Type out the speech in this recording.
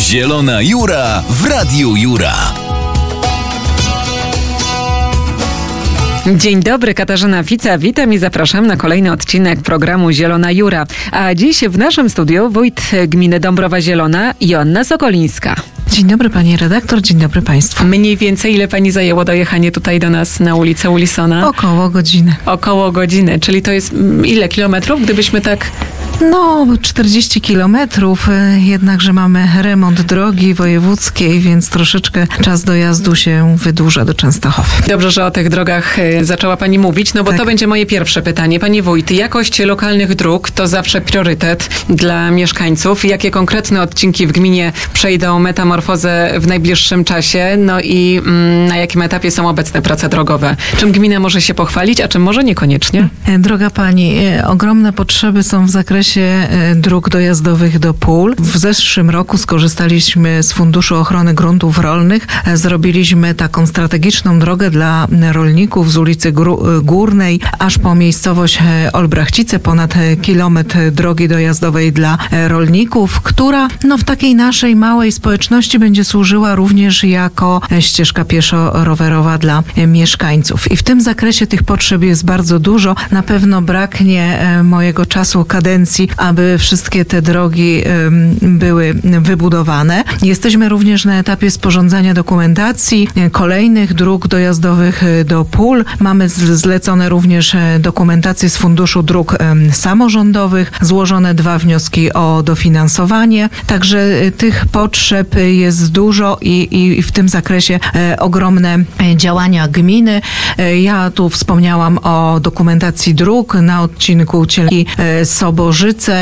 Zielona Jura w Radiu Jura. Dzień dobry, Katarzyna Fica, witam i zapraszam na kolejny odcinek programu Zielona Jura. A dziś w naszym studiu wójt gminy Dąbrowa Zielona, Joanna Sokolińska. Dzień dobry pani redaktor, dzień dobry państwu. Mniej więcej ile pani zajęło dojechanie tutaj do nas na ulicę Wilsona? Około godziny. Około godziny, czyli to jest ile kilometrów, gdybyśmy tak... 40 kilometrów, jednakże mamy remont drogi wojewódzkiej, więc troszeczkę czas dojazdu się wydłuża do Częstochowy. Dobrze, że o tych drogach zaczęła pani mówić, bo tak. To będzie moje pierwsze pytanie. Panie wójt, jakość lokalnych dróg to zawsze priorytet dla mieszkańców. Jakie konkretne odcinki w gminie przejdą metamorfozę w najbliższym czasie? No i na jakim etapie są obecne prace drogowe? Czym gmina może się pochwalić, a czym może niekoniecznie? Droga pani, ogromne potrzeby są w zakresie dróg dojazdowych do pól. W zeszłym roku skorzystaliśmy z Funduszu Ochrony Gruntów Rolnych. Zrobiliśmy taką strategiczną drogę dla rolników z ulicy Górnej aż po miejscowość Olbrachcice, ponad kilometr drogi dojazdowej dla rolników, która w takiej naszej małej społeczności będzie służyła również jako ścieżka pieszo-rowerowa dla mieszkańców. I w tym zakresie tych potrzeb jest bardzo dużo. Na pewno braknie mojego czasu kadencji, aby wszystkie te drogi były wybudowane. Jesteśmy również na etapie sporządzania dokumentacji kolejnych dróg dojazdowych do pól. Mamy zlecone również dokumentację z Funduszu Dróg Samorządowych, złożone 2 wnioski o dofinansowanie. Także tych potrzeb jest dużo i w tym zakresie ogromne działania gminy. Ja tu wspomniałam o dokumentacji dróg na odcinku Cielki-Soborzyce.